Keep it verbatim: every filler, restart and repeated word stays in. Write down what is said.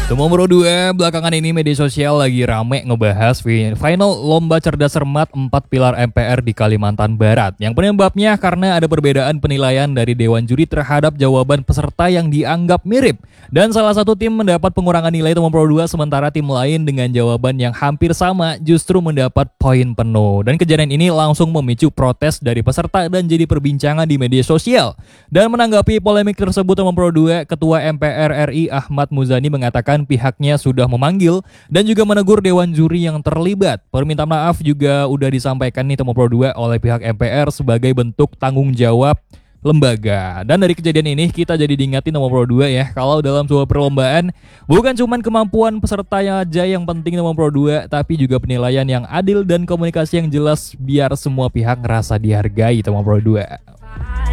Temu Pro dua, belakangan ini media sosial lagi rame ngebahas final Lomba Cerdas Cermat empat Pilar M P R di Kalimantan Barat. Yang penyebabnya karena ada perbedaan penilaian dari Dewan Juri terhadap jawaban peserta yang dianggap mirip. Dan salah satu tim mendapat pengurangan nilai Temu Pro dua, sementara tim lain dengan jawaban yang hampir sama justru mendapat poin penuh. Dan kejadian ini langsung memicu protes dari peserta dan jadi perbincangan di media sosial. Dan menanggapi polemik tersebut, Temu Pro dua, Ketua M P R R I Ahmad Muzani mengatakan pihaknya sudah memanggil dan juga menegur Dewan Juri yang terlibat. Permintaan maaf juga udah disampaikan nih Temu Pro dua oleh pihak M P R sebagai bentuk tanggung jawab lembaga. Dan dari kejadian ini kita jadi diingatin Temu Pro dua ya, kalau dalam sebuah perlombaan bukan cuma kemampuan peserta yang aja yang penting Temu Pro dua, tapi juga penilaian yang adil dan komunikasi yang jelas biar semua pihak ngerasa dihargai Temu Pro dua.